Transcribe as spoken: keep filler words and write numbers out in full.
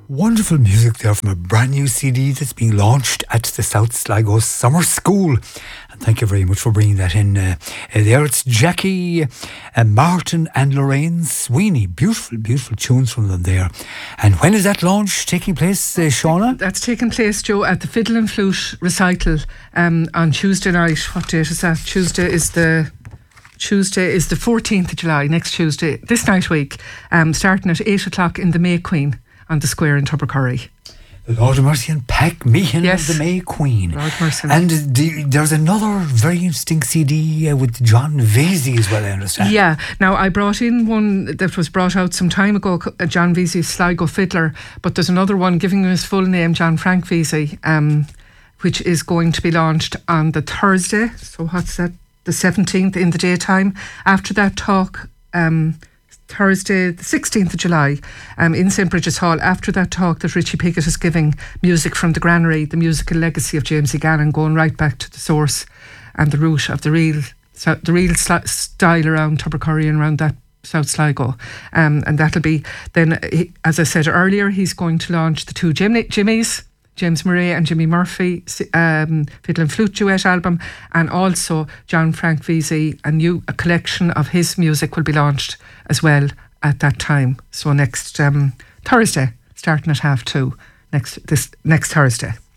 Wonderful music there from a brand new C D that's being launched at the South Sligo Summer School. And thank you very much for bringing that in uh, uh, there. It's Jackie, uh, Martin and Lorraine Sweeney. Beautiful, beautiful tunes from them there. And when is that launch taking place, uh, Shauna? That's taking place, Joe, at the Fiddle and Flute recital um, on Tuesday night. What date is that? Tuesday is the... Tuesday is the fourteenth of July, next Tuesday, this night week, um, starting at eight o'clock in the May Queen on the square in Tubbercurry. The Lord of Mercy and Pack Meehan Yes. of the May Queen. Lord Mercy. And the, there's another very interesting C D uh, with John Vesey as well, I understand. Yeah, now I brought in one that was brought out some time ago, uh, John Vesey, Sligo Fiddler, but there's another one giving him his full name, John Frank Vesey, um, which is going to be launched on the Thursday, so what's that, the seventeenth in the daytime. After that talk, um, Thursday the sixteenth of July um, in Saint Bridget's Hall, after that talk that Richie Pickett is giving, music from the granary, the musical legacy of James E. Gannon, going right back to the source and the root of the real so the real sl- style around Tubbercurry and around that South Sligo. Um, and that'll be then, he, as I said earlier, he's going to launch the two Jim- Jimmies, James Murray and Jimmy Murphy um, Fiddle and Flute duet album, and also John Frank Vesey, a new a collection of his music will be launched as well at that time. So next um, Thursday, starting at half two, next this next Thursday.